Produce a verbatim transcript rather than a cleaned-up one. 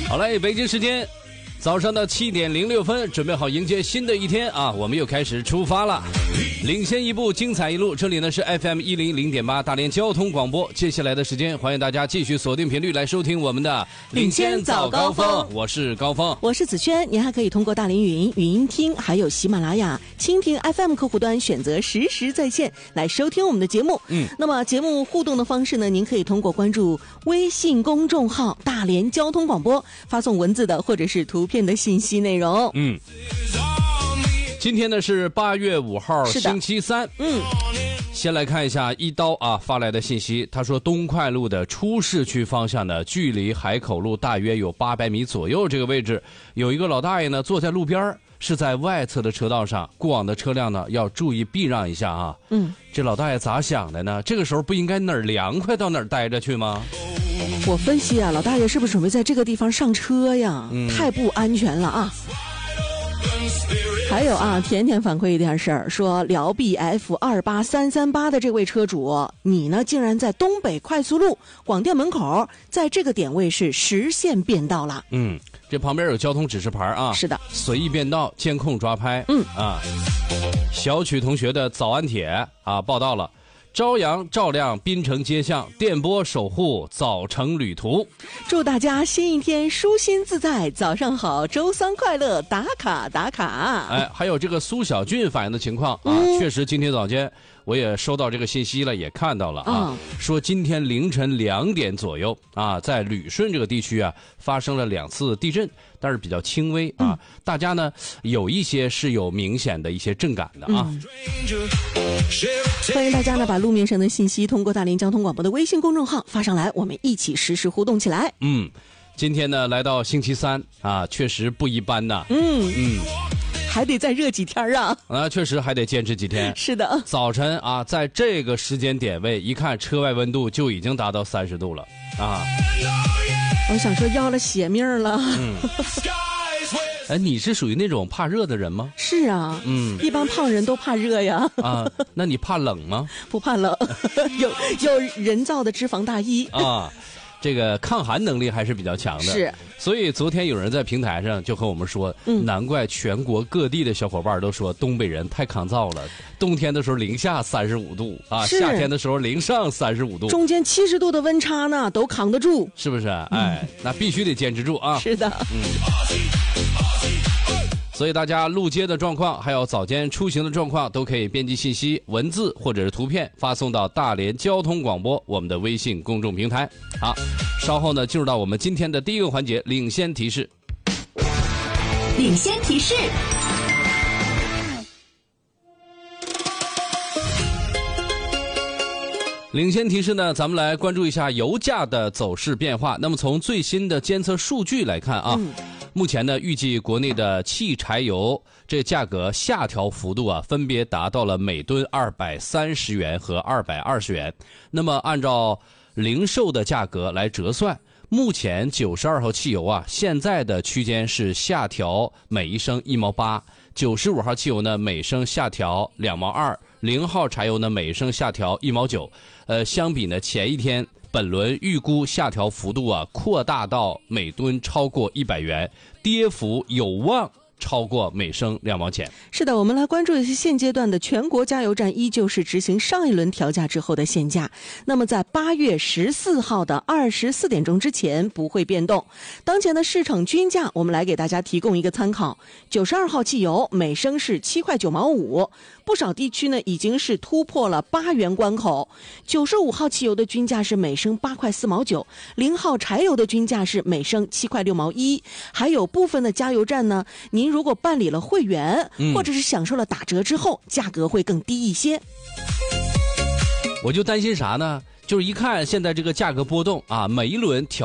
好嘞，北京时间早上的七点零六分，准备好迎接新的一天啊！我们又开始出发了，领先一步，精彩一路。这里呢是 F M 一零零点八大连交通广播。接下来的时间，欢迎大家继续锁定频率来收听我们的领先早高峰。我是高峰， 我是子轩。您还可以通过大连语音、语音听，还有喜马拉雅、蜻蜓 F M 客户端选择实时在线来收听我们的节目。嗯，那么节目互动的方式呢，您可以通过关注微信公众号“大连交通广播”，发送文字的或者是图片的信息内容。 嗯，今天呢是八月五号，星期三。嗯，先来看一下一刀啊发来的信息，他说东快路的出市区方向呢，距离海口路大约有八百米左右，这个位置有一个老大爷呢坐在路边，是在外侧的车道上，过往的车辆呢要注意避让一下啊。嗯，这老大爷咋想的呢？这个时候不应该哪儿凉快到哪儿待着去吗？ 我分析啊，老大爷是不是准备在这个地方上车呀？嗯、太不安全了啊！还有啊，甜甜反馈一件事儿，说辽 B F 二八三三八的这位车主，你呢竟然在东北快速路广电门口，在这个点位是实线变道了。 嗯，这旁边有交通指示牌啊。 是的， 随意变道，监控抓拍。嗯啊，小曲同学的早安帖啊报道了。朝阳照亮滨城街巷，电波守护早晨旅途。 祝大家新一天舒心自在，早上好，周三快乐，打卡打卡。 哎，还有这个苏小俊反映的情况啊，嗯、确实今天早间我也收到这个信息了，也看到了啊，嗯、说今天凌晨两点左右啊，在旅顺这个地区啊发生了两次地震，但是比较轻微啊，嗯、大家呢有一些是有明显的一些震感的啊。嗯、 欢迎大家呢把路面上的信息通过大连交通广播的微信公众号发上来，我们一起实时互动起来。 嗯，今天呢来到星期三啊，确实不一般呐。嗯嗯。 还得再热几天啊！ 啊，确实还得坚持几天。 是的， 早晨啊，在这个时间点位，一看车外温度就已经达到三十度了啊！ 我想说要了血命了。嗯， 哎，你是属于那种怕热的人吗？ 是啊，嗯，一般胖人都怕热呀。 啊，那你怕冷吗？ 不怕冷，有有人造的脂肪大衣啊。这个抗寒能力还是比较强的， 是。 所以昨天有人在平台上就和我们说，嗯、难怪全国各地的小伙伴都说东北人太抗造了，冬天的时候零下三十五度啊，夏天的时候零上三十五度， 中间七十度的温差呢都扛得住， 是不是？哎，嗯、那必须得坚持住啊！ 是的， 嗯。所以大家路街的状况，还有早间出行的状况，都可以编辑信息、文字或者是图片发送到大连交通广播我们的微信公众平台。好，稍后呢进入到我们今天的第一个环节——领先提示。 领先提示。 领先提示呢，咱们来关注一下油价的走势变化。那么从最新的监测数据来看啊。嗯，目前呢，预计国内的汽柴油这价格下调幅度啊，分别达到了每吨二百三十元和二百二十元。那么按照零售的价格来折算，目前九十二号汽油啊，现在的区间是下调每一升一毛八，九十五号汽油呢每升下调两毛二，零号柴油呢每升下调一毛九。呃，相比呢前一天。本轮预估下调幅度啊，扩大到每吨超过一百元，跌幅有望超过每升两毛钱。 是的，我们来关注一下现阶段的全国加油站依旧是执行上一轮调价之后的现价。那么在八月十四号的二十四点钟之前不会变动。当前的市场均价，我们来给大家提供一个参考：九十二号汽油每升是七块九毛五，不少地区呢已经是突破了八元关口。九十五号汽油的均价是每升八块四毛九，零号柴油的均价是每升七块六毛一。还有部分的加油站呢，您如果办理了会员，嗯、或者是享受了打折之后，价格会更低一些。 我就担心啥呢？就是一看现在这个价格波动啊，每一轮调